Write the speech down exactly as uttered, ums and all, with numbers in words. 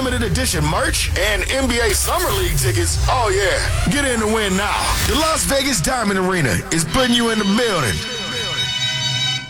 limited edition merch, and N B A Summer League tickets. Oh, yeah. Get in to win now. The Las Vegas Diamond Arena is putting you in the building.